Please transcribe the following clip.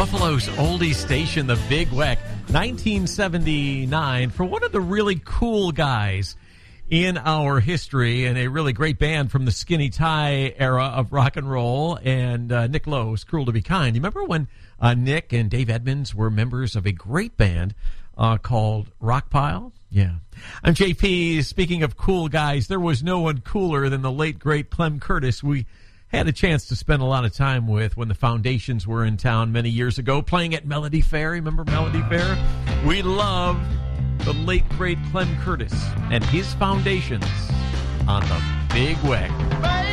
Buffalo's oldie station, the Big Weck, 1979, for one of the really cool guys in our history and a really great band from the Skinny Tie era of rock and roll, and Nick Lowe's Cruel to Be Kind. You remember when Nick and Dave Edmunds were members of a great band called Rockpile? Yeah. I'm JP. Speaking of cool guys, there was no one cooler than the late, great Clem Curtis. We had a chance to spend a lot of time with when the Foundations were in town many years ago, playing at Melody Fair. Remember Melody Fair? We love the late, great Clem Curtis and his Foundations on the Big Weck.